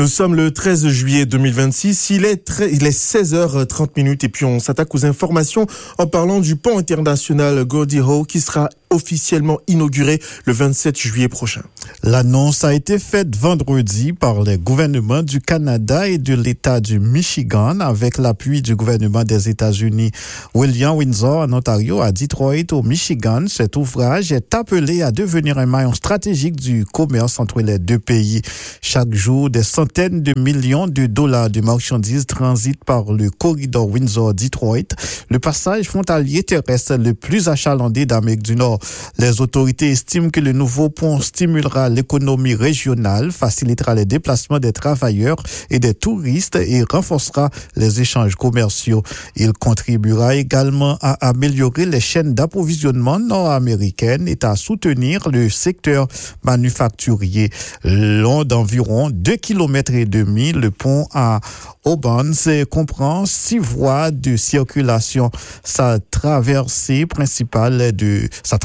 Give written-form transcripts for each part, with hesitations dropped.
Nous sommes le 13 juillet 2026, il est 16h30 et puis on s'attaque aux informations en parlant du pont international Gordie Howe qui sera officiellement inauguré le 27 juillet prochain. L'annonce a été faite vendredi par les gouvernements du Canada et de l'État du Michigan avec l'appui du gouvernement des États-Unis. William Windsor en Ontario, à Detroit au Michigan, cet ouvrage est appelé à devenir un maillon stratégique du commerce entre les deux pays. Chaque jour, des centaines de millions de dollars de marchandises transitent par le corridor Windsor-Detroit, le passage frontalier terrestre le plus achalandé d'Amérique du Nord. Les autorités estiment que le nouveau pont stimulera l'économie régionale, facilitera les déplacements des travailleurs et des touristes et renforcera les échanges commerciaux. Il contribuera également à améliorer les chaînes d'approvisionnement nord-américaines et à soutenir le secteur manufacturier. Long d'environ 2,5 km, le pont à Auburn comprend 6 voies de circulation. Sa travers principale de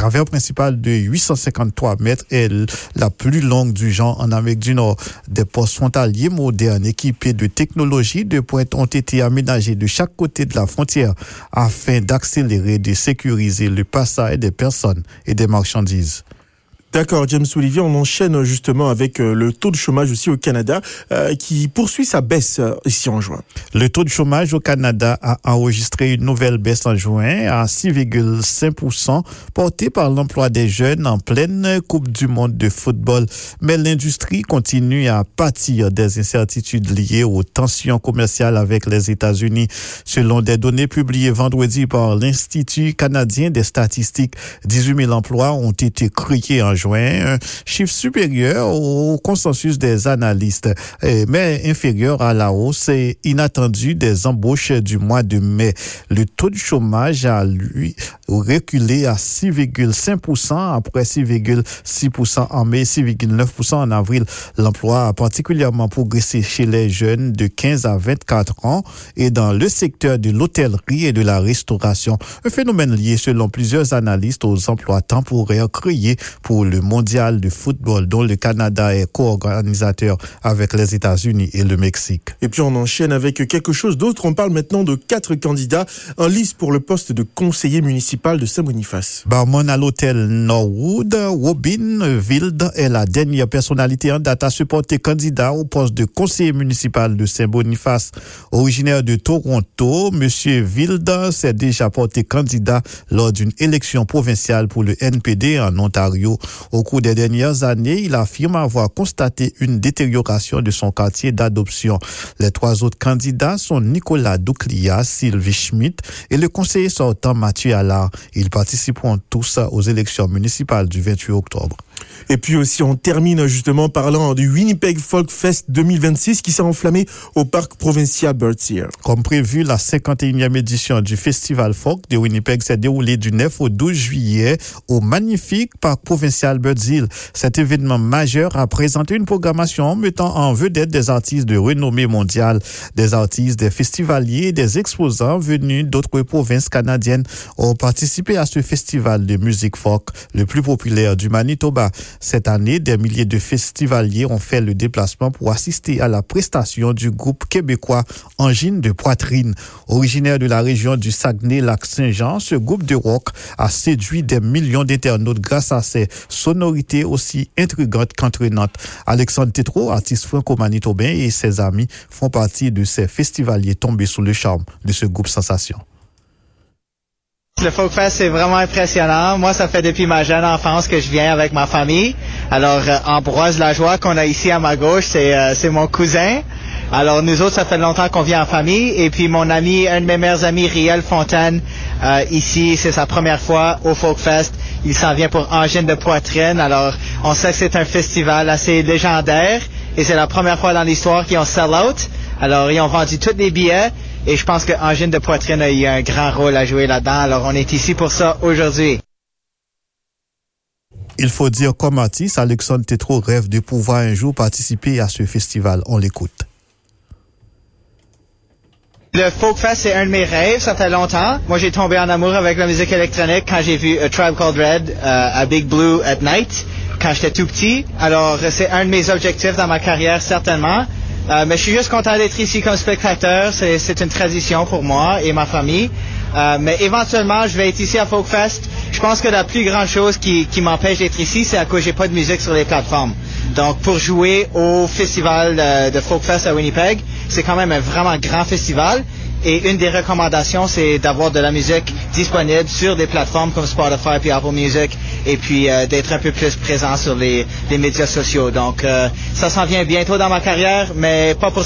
853 mètres est la plus longue du genre en Amérique du Nord. Des postes frontaliers modernes équipés de technologies de pointe ont été aménagés de chaque côté de la frontière afin d'accélérer et de sécuriser le passage des personnes et des marchandises. D'accord, James Olivier, on enchaîne justement avec le taux de chômage aussi au Canada qui poursuit sa baisse ici en juin. Le taux de chômage au Canada a enregistré une nouvelle baisse en juin à 6,5%, portée par l'emploi des jeunes en pleine Coupe du monde de football. Mais l'industrie continue à pâtir des incertitudes liées aux tensions commerciales avec les États-Unis. Selon des données publiées vendredi par l'Institut canadien des statistiques, 18 000 emplois ont été créés en juin, un chiffre supérieur au consensus des analystes, mais inférieur à la hausse inattendue des embauches du mois de mai. Le taux de chômage a, lui, reculé à 6,5% après 6,6% en mai, 6,9% en avril. L'emploi a particulièrement progressé chez les jeunes de 15 à 24 ans et dans le secteur de l'hôtellerie et de la restauration. Un phénomène lié, selon plusieurs analystes, aux emplois temporaires créés pour le mondial de football dont le Canada est co-organisateur avec les États-Unis et le Mexique. Et puis on enchaîne avec quelque chose d'autre. On parle maintenant de 4 candidats en lice pour le poste de conseiller municipal de Saint-Boniface. Barman à l'hôtel Norwood, Robin Wild est la dernière personnalité en date à se porter candidat au poste de conseiller municipal de Saint-Boniface. Originaire de Toronto, Monsieur Wild s'est déjà porté candidat lors d'une élection provinciale pour le NPD en Ontario. Au cours des dernières années, il affirme avoir constaté une détérioration de son quartier d'adoption. Les 3 autres candidats sont Nicolas Douclia, Sylvie Schmidt et le conseiller sortant Mathieu Allard. Ils participeront tous aux élections municipales du 28 octobre. Et puis aussi, on termine justement parlant du Winnipeg Folk Fest 2026 qui s'est enflammé au parc provincial Birds Ear. Comme prévu, la 51e édition du Festival Folk de Winnipeg s'est déroulée du 9 au 12 juillet au magnifique parc provincial Birds Ear. Cet événement majeur a présenté une programmation mettant en vedette des artistes de renommée mondiale. Des artistes, des festivaliers, des exposants venus d'autres provinces canadiennes ont participé à ce festival de musique folk, le plus populaire du Manitoba. Cette année, des milliers de festivaliers ont fait le déplacement pour assister à la prestation du groupe québécois Angine de Poitrine. Originaire de la région du Saguenay-Lac-Saint-Jean, ce groupe de rock a séduit des millions d'internautes grâce à ses sonorités aussi intrigantes qu'entraînantes. Alexandre Tétrault, artiste franco-manitobain, et ses amis font partie de ces festivaliers tombés sous le charme de ce groupe sensation. Le Folk Fest, c'est vraiment impressionnant. Moi, ça fait depuis ma jeune enfance que je viens avec ma famille. Alors, Ambroise Lajoie, qu'on a ici à ma gauche, c'est mon cousin. Alors, nous autres, ça fait longtemps qu'on vient en famille. Et puis, mon ami, un de mes meilleurs amis, Riel Fontaine, ici, c'est sa première fois au Folk Fest. Il s'en vient pour Angine de Poitrine. Alors, on sait que c'est un festival assez légendaire. Et c'est la première fois dans l'histoire qu'ils ont sell out. Alors, ils ont vendu tous les billets. Et je pense que Angine de Poitrine a eu un grand rôle à jouer là-dedans. Alors, on est ici pour ça aujourd'hui. Il faut dire comme artiste, Alexandre Tétrault rêve de pouvoir un jour participer à ce festival. On l'écoute. Le Folk Fest, c'est un de mes rêves, ça fait longtemps. Moi, j'ai tombé en amour avec la musique électronique quand j'ai vu A Tribe Called Red à Big Blue at Night, quand j'étais tout petit. Alors, c'est un de mes objectifs dans ma carrière, certainement. Mais je suis juste content d'être ici comme spectateur. C'est une tradition pour moi et ma famille. Mais éventuellement, je vais être ici à Folkfest. Je pense que la plus grande chose qui m'empêche d'être ici, c'est à cause j'ai pas de musique sur les plateformes. Donc, pour jouer au festival de Folkfest à Winnipeg, c'est quand même un vraiment grand festival. Et une des recommandations, c'est d'avoir de la musique disponible sur des plateformes comme Spotify puis Apple Music, et puis d'être un peu plus présent sur les médias sociaux. Donc, ça s'en vient bientôt dans ma carrière, mais pas pour